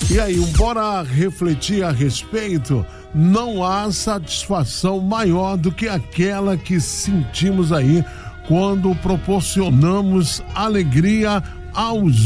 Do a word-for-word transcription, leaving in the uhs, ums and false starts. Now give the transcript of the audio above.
E aí, bora refletir a respeito? Não há satisfação maior do que aquela que sentimos aí quando proporcionamos alegria aos